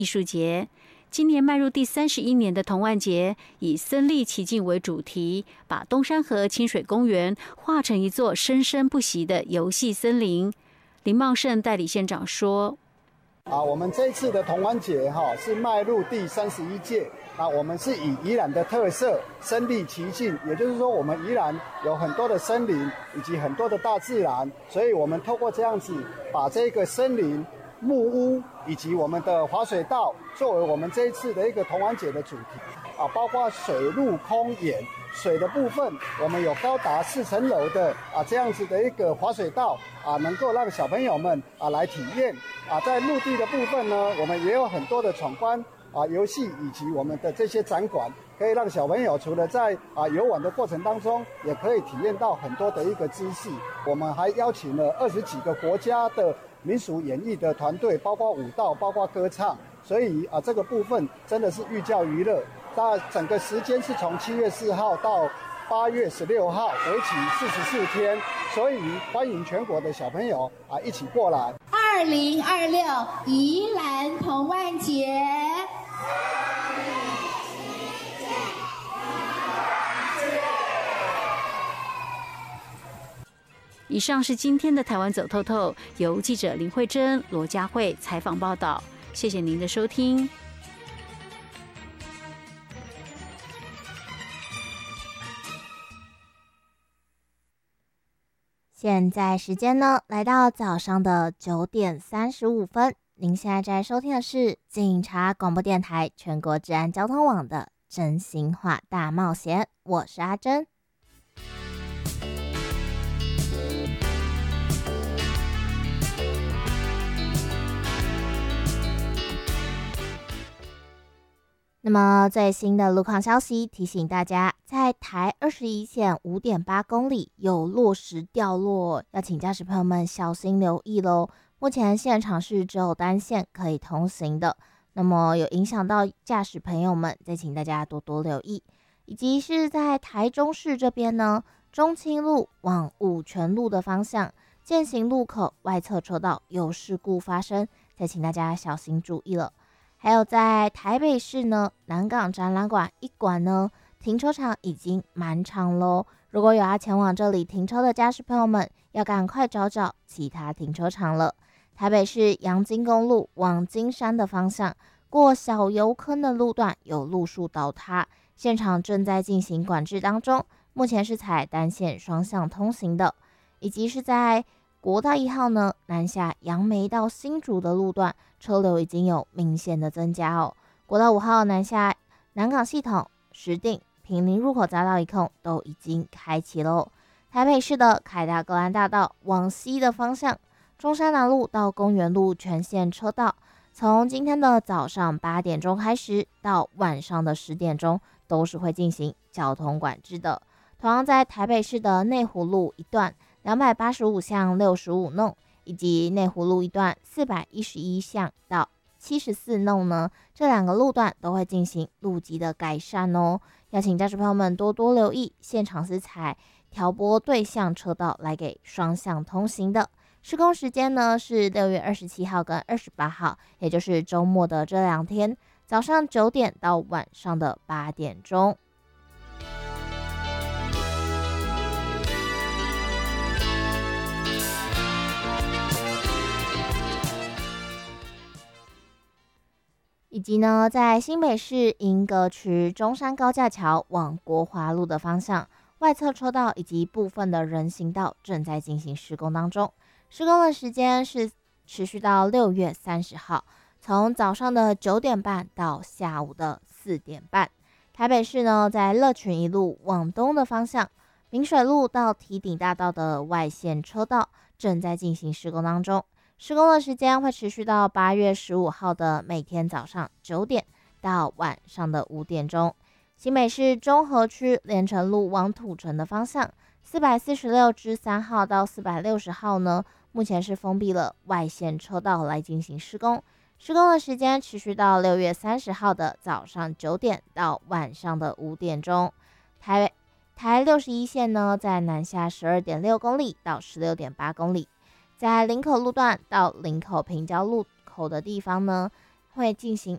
艺术节。今年迈入第31年的童玩节，以身临其境为主题，把东山河清水公园画成一座生生不息的游戏森林。林茂盛代理县长说： 我们这一次的童玩节是迈入第31届。我们是以宜兰的特色身临其境，也就是说我们宜兰有很多的森林以及很多的大自然，所以我们透过这样子把这个森林、木屋以及我们的滑水道作为我们这一次的一个童玩节的主题。包括水陆空沿水的部分，我们有高达4层楼的这样子的一个滑水道能够让小朋友们来体验。在陆地的部分呢，我们也有很多的闯关游戏以及我们的这些展馆，可以让小朋友除了在游玩的过程当中，也可以体验到很多的一个知识。我们还邀请了20几个国家的民俗演艺的团队，包括舞蹈，包括歌唱，所以这个部分真的是寓教于乐。那整个时间是从7月4号到8月16号，为期44天，所以欢迎全国的小朋友一起过来。 2026宜兰童玩节。 以上是今天的台湾走透透，由记者林慧珍、罗佳慧采访报道。谢谢您的收听。 现在时间呢，来到早上的9点35分。您现在在收听的是警察广播电台全国治安交通网的真心话大冒险，我是阿珍。那么最新的路况消息提醒大家，在台21线5.8公里有落石掉落，要请驾驶朋友们小心留意咯。目前现场是只有单线可以通行的，那么有影响到驾驶朋友们，再请大家多多留意。以及是在台中市这边呢，中清路往五权路的方向，健行路口外侧车道有事故发生，再请大家小心注意了。还有在台北市呢，南港展览馆一馆呢，停车场已经满场咯。如果有要前往这里停车的驾驶朋友们，要赶快找找其他停车场了。台北市阳金公路往金山的方向，过小油坑的路段有路树倒塌，现场正在进行管制当中，目前是采单线双向通行的。以及是在国道1号呢，南下杨梅到新竹的路段，车流已经有明显的增加哦。国道5号南下南港系统、石碇、坪林入口匝道一控都已经开启喽。台北市的凯达格兰大道往西的方向，中山南路到公园路全线车道，从今天的早上8点钟开始到晚上的10点钟，都是会进行交通管制的。同样在台北市的内湖路一段285巷65弄，以及内湖路一段411巷到74弄呢，这2个路段都会进行路基的改善哦。要请驾驶朋友们多多留意，现场是采调拨对向车道来给双向通行的。施工时间呢是6月27号跟28号，也就是周末的这2天，早上9点到晚上的8点钟。以及呢，在新北市莺歌区中山高架桥往国华路的方向，外侧车道以及部分的人行道正在进行施工当中。施工的时间是持续到6月30号，从早上的9点半到下午的4点半。台北市呢，在乐群一路往东的方向，明水路到堤顶大道的外线车道正在进行施工当中。施工的时间会持续到8月15号的每天早上9点到晚上的5点钟。新北市中和区连城路往土城的方向，446之3号到460号呢，目前是封闭了外线车道来进行施工。施工的时间持续到6月30号的早上9点到晚上的5点钟。台61线呢，在南下12.6公里到16.8公里。在林口路段到林口平交路口的地方呢，会进行